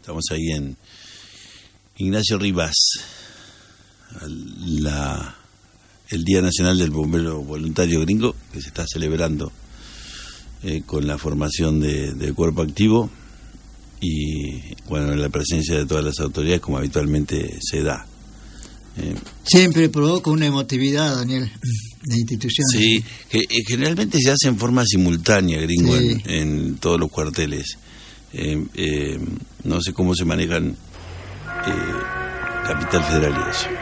Estamos ahí en Ignacio Rivas, el Día Nacional del Bombero Voluntario Gringo, que se está celebrando con la formación de cuerpo activo y, bueno, la presencia de todas las autoridades, como habitualmente se da. Siempre provoca una emotividad, Daniel, de instituciones. Sí, que generalmente se hace en forma simultánea, Gringo, sí, en todos los cuarteles. No sé cómo se manejan Capital Federal y eso.